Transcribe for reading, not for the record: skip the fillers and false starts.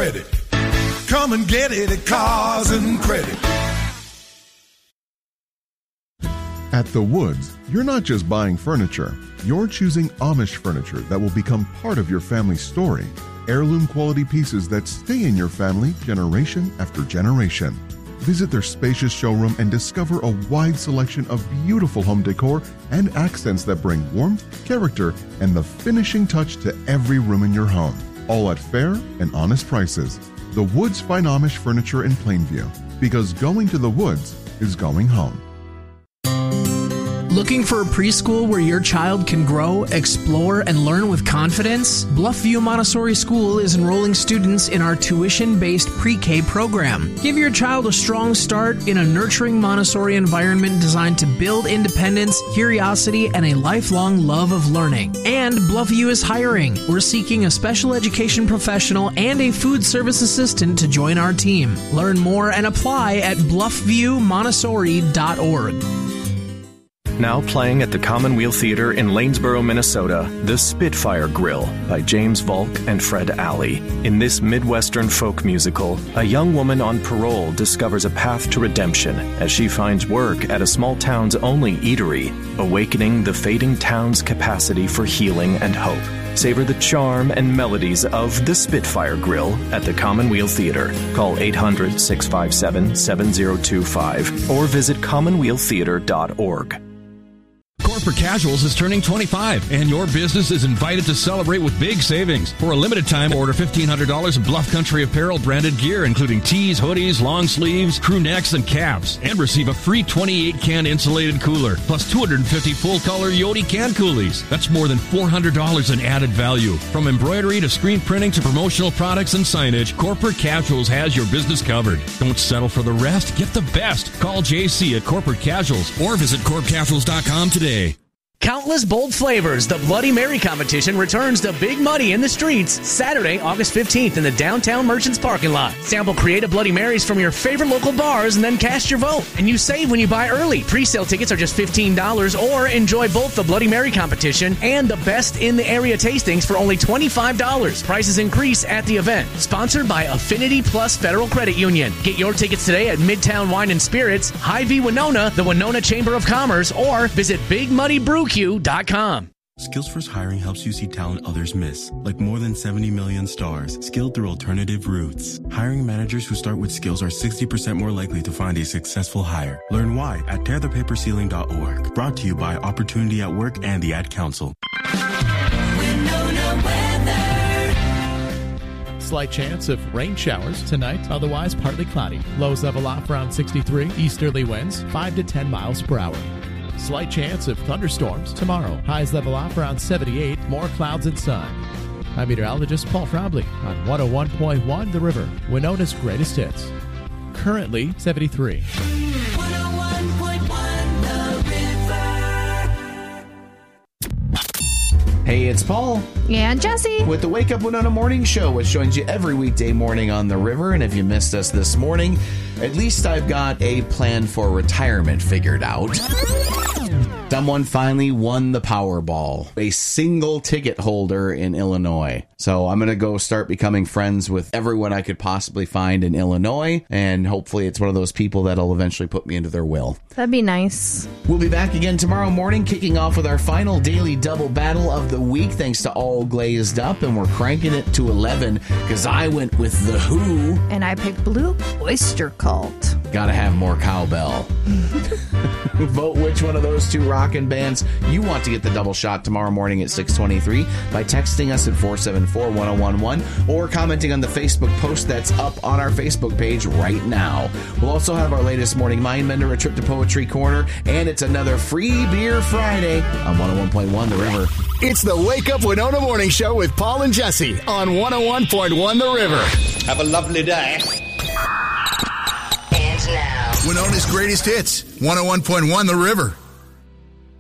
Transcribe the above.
Credit. Come and get it at Cars and Credit. At The Woods, you're not just buying furniture. You're choosing Amish furniture that will become part of your family's story. Heirloom quality pieces that stay in your family generation after generation. Visit their spacious showroom and discover a wide selection of beautiful home decor and accents that bring warmth, character, and the finishing touch to every room in your home. All at fair and honest prices. The Woods Fine Amish Furniture in Plainview. Because going to the Woods is going home. Looking for a preschool where your child can grow, explore, and learn with confidence? Bluffview Montessori School is enrolling students in our tuition-based pre-K program. Give your child a strong start in a nurturing Montessori environment designed to build independence, curiosity, and a lifelong love of learning. And Bluffview is hiring. We're seeking a special education professional and a food service assistant to join our team. Learn more and apply at bluffviewmontessori.org. Now playing at the Commonweal Theater in Lanesboro, Minnesota, The Spitfire Grill by James Volk and Fred Alley. In this Midwestern folk musical, a young woman on parole discovers a path to redemption as she finds work at a small town's only eatery, awakening the fading town's capacity for healing and hope. Savor the charm and melodies of The Spitfire Grill at the Commonweal Theater. Call 800-657-7025 or visit commonwealtheater.org. Corporate Casuals is turning 25, and your business is invited to celebrate with big savings. For a limited time, order $1,500 of Bluff Country Apparel branded gear, including tees, hoodies, long sleeves, crew necks, and caps, and receive a free 28-can insulated cooler, plus 250 full-color Yodi can coolies. That's more than $400 in added value. From embroidery to screen printing to promotional products and signage, Corporate Casuals has your business covered. Don't settle for the rest. Get the best. Call JC at Corporate Casuals or visit corpcasuals.com today. Countless bold flavors. The Bloody Mary competition returns to Big Muddy in the streets Saturday, August 15th in the downtown Merchants parking lot. Sample creative Bloody Marys from your favorite local bars and then cast your vote. And you save when you buy early. Pre-sale tickets are just $15 or enjoy both the Bloody Mary competition and the best in the area tastings for only $25. Prices increase at the event. Sponsored by Affinity Plus Federal Credit Union. Get your tickets today at Midtown Wine and Spirits, Hy-Vee Winona, the Winona Chamber of Commerce, or visit BigMuddyBrewQ.com. SkillsFirst Hiring helps you see talent others miss, like more than 70 million stars, skilled through alternative routes. Hiring managers who start with skills are 60% more likely to find a successful hire. Learn why at tearthepaperceiling.org. Brought to you by Opportunity at Work and the Ad Council. Slight chance of rain showers tonight, otherwise partly cloudy. Lows level off around 63, easterly winds 5 to 10 miles per hour. Slight chance of thunderstorms tomorrow. Highs level off around 78, more clouds and sun. I'm meteorologist Paul Frobley on 101.1 The River, Winona's greatest hits. Currently 73. 101.1 The River. Hey, it's Paul. And Jesse. With the Wake Up Winona Morning Show, which joins you every weekday morning on the river. And if you missed us this morning, at least I've got a plan for retirement figured out. Someone finally won the Powerball, a single ticket holder in Illinois. So I'm going to go start becoming friends with everyone I could possibly find in Illinois. And hopefully it's one of those people that'll eventually put me into their will. That'd be nice. We'll be back again tomorrow morning, kicking off with our final daily double battle of the week, thanks to All Glazed Up. And we're cranking it to 11 because I went with The Who. And I picked Blue Oyster Cult. Gotta have more cowbell. Vote which one of those two rockin' bands you want to get the double shot tomorrow morning at 6:23 by texting us at 474-1011 or commenting on the Facebook post that's up on our Facebook page right now. We'll also have our latest Morning Mind Bender, a trip to Poetry Corner, and it's another Free Beer Friday on 101.1 The River. It's the Wake Up Winona Morning Show with Paul and Jesse on 101.1 The River. Have a lovely day. And now, Winona's greatest hits, 101.1 The River.